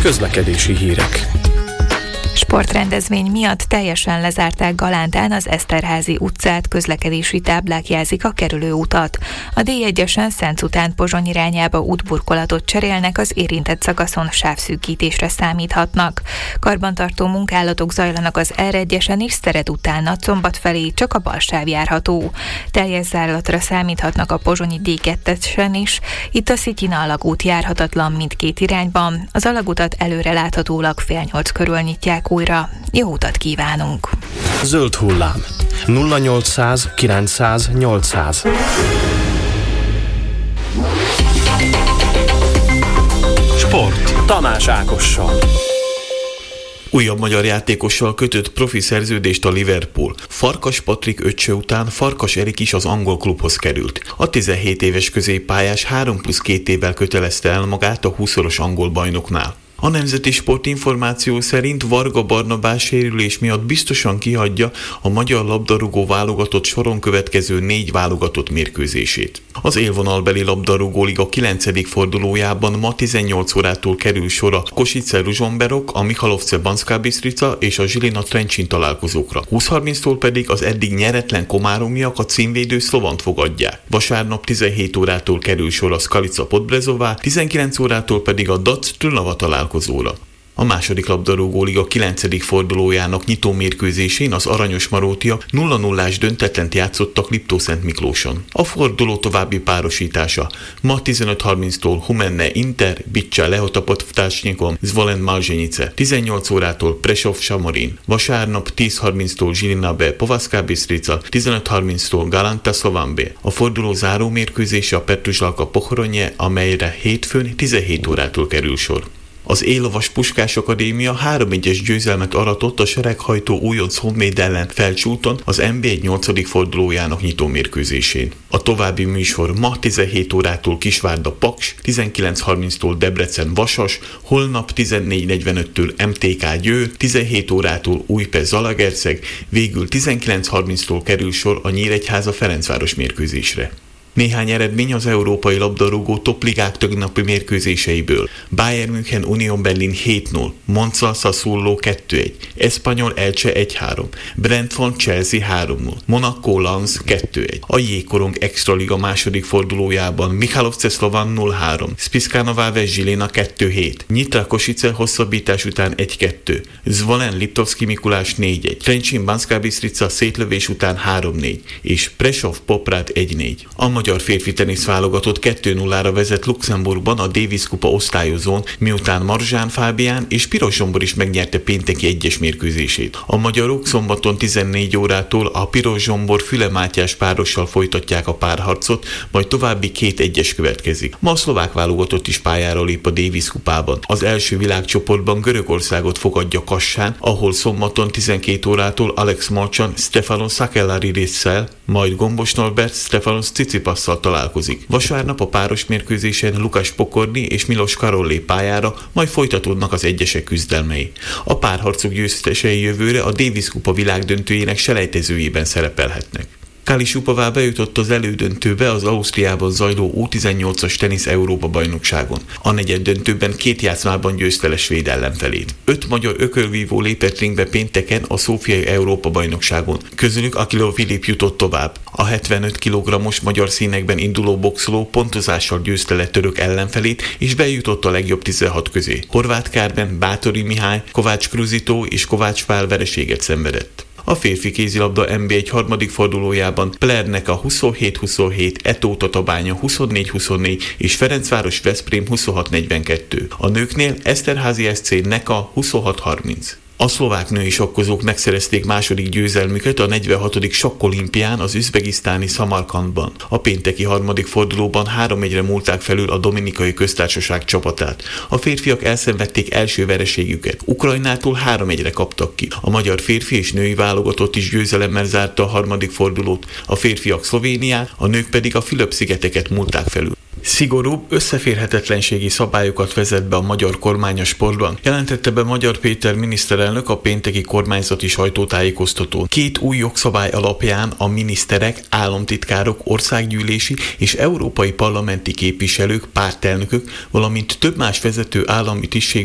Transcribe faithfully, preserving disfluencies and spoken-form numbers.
Közlekedési hírek. Sportrendezvény miatt teljesen lezárták Galántán az Eszterházy utcát, közlekedési táblák jelzik a kerülőutat. A dé egyesen Szenc után Pozsony irányába útburkolatot cserélnek, az érintett szakaszon sávszűkítésre számíthatnak. Karbantartó munkálatok zajlanak az er egyesen és Szered után Nagyszombat felé, csak a bal sáv járható. Teljes zárlatra számíthatnak a pozsonyi dé kettesen is, itt a Szityina alagút járhatatlan mindkét irányban, az alagutat előreláthatólag fél nyolc körül nyitják újra. Jó utat kívánunk! Zöld hullám. nulla nyolcszáz kilencszáz nyolcszáz. Sport. Tamás Ákossal. Újabb magyar játékossal kötött profi szerződést a Liverpool. Farkas Patrik öccse után Farkas Erik is az angol klubhoz került. A tizenhét éves középpályás három plusz két évvel kötelezte el magát a húszszoros angol bajnoknál. A Nemzeti Sportinformáció szerint Varga Barnabás sérülés miatt biztosan kihagyja a magyar labdarúgó válogatott soron következő négy válogatott mérkőzését. Az élvonalbeli labdarúgóliga kilencedik fordulójában ma tizennyolc órától kerül sor a Košice Ružomberok, a Michalovce Banská Bystrica és a Žilina Trenčín találkozókra. húsz harminctól pedig az eddig nyeretlen komáromiak a címvédő Szlovant fogadják. Vasárnap tizenhét órától kerül sor a Skalica Podbrezová, tizenkilenc órától pedig a Dac Trnava találkozóra. A második labdarúgóliga kilencedik fordulójának nyitó mérkőzésén az Aranyos Marótia nulla nullás döntetlent játszottak Liptószentmiklóson. A forduló további párosítása ma tizenöt harminctól Humenne Inter, Bicsa Lehota Podvtárcsnyikom, Zvolen Malzsenice, tizennyolc órától Prešov Šamorín, vasárnap tíz harminctól Žilina B Povazká Bystrica, tizenöt harminctól Galanta Slovan B. A forduló záró mérkőzése a Petrušalka Pohoronye, amelyre hétfőn tizenhét órától kerül sor. Az Élovas Puskás Akadémia három egyes győzelmet aratott a sereghajtó újonc Honvéd ellen Felcsúton az en bé egy nyolcadik fordulójának nyitó mérkőzésén. A további műsor ma tizenhét órától Kisvárda Paks, tizenkilenc harminctól Debrecen Vasas, holnap tizennégy negyvenöttől em té ká Győr, tizenhét órától Újpest Zalaegerszeg, végül tizenkilenc harminctól kerül sor a Nyíregyháza Ferencváros mérkőzésre. Néhány eredmény az európai labdarúgó topligák tegnapi mérkőzéseiből. Bayern München Union Berlin hét null, Monza Sassuolo kettő egy, Espanyol Elche egy három, Brentford Chelsea három null, Monaco Lens kettő egy. A Jégkorong Extraliga második fordulójában Michalovce Slovan nulla három, Spišská Nová Ves Žilina kettő hét, Nyitra Košice hosszabbítás után egy kettő, Zvolen Liptovský Mikulás négy egy, Trenčín Banská Bystrica szétlövés után három négy, és Prešov Poprad egy négy. A magyar férfi teniszválogatott kettő nullára vezet Luxemburgban a Davis kupa osztályozón, miután Marzsán Fábián és Piros Zsombor is megnyerte pénteki egyes mérkőzését. A magyarok szombaton tizennégy órától a Piros Zsombor Füle Mátyás párossal folytatják a párharcot, majd további két egyes következik. Ma a szlovák válogatott is pályára lép a Davis kupában. Az első világcsoportban Görögországot fogadja Kassán, ahol szombaton tizenkét órától Alex Molchan Stefanos Sakellaridisszel, majd Gombos Norbert Stefanos Tsitsipasszal találkozik. Vasárnap a páros mérkőzésen Lukas Pokorni és Milos Karol lép pályára, majd folytatódnak az egyesek küzdelmei. A párharcok győztesei jövőre a Davis kupa világdöntőjének selejtezőjében szerepelhetnek. Kali Šupová bejutott az elődöntőbe az Ausztriában zajló U tizennyolcas tenisz Európa-bajnokságon. A negyeddöntőben két játszmában győzte le svéd ellenfelét. Öt magyar ökölvívó lépett ringbe pénteken a Szófiai Európa-bajnokságon. Közülük Akilov Filip jutott tovább. A hetvenöt kilogrammos magyar színekben induló boxoló pontozással győzte le török ellenfelét, és bejutott a legjobb tizenhat közé. Horváth Kármen, Báthori Mihály, Kovács Kruzitó és Kovács Pál vereséget szenvedett. A férfi kézilabda en bé egy harmadik fordulójában Plerneka huszonhét huszonhét, Etó Tatabánya huszonnégy huszonnégy és Ferencváros Veszprém huszonhat negyvenkettő. A nőknél Eszterházy es cé Neka huszonhat harminc. A szlovák női sakkozók megszerezték második győzelmüket a negyvenhatodik sakkolimpián az üzbegisztáni Szamarkandban. A pénteki harmadik fordulóban három egyre múlták felül a Dominikai Köztársaság csapatát. A férfiak elszenvedték első vereségüket. Ukrajnától három egyre kaptak ki. A magyar férfi és női válogatott is győzelemmel zárta a harmadik fordulót. A férfiak Szlovéniát, a nők pedig a Fülöp-szigeteket múlták felül. Szigorúbb, összeférhetetlenségi szabályokat vezet be a magyar kormány a sportban, jelentette be Magyar Péter miniszterelnök a pénteki kormányzati sajtótájékoztatón. Két új jogszabály alapján a miniszterek, államtitkárok, országgyűlési és európai parlamenti képviselők, pártelnökök, valamint több más vezető állami tisztség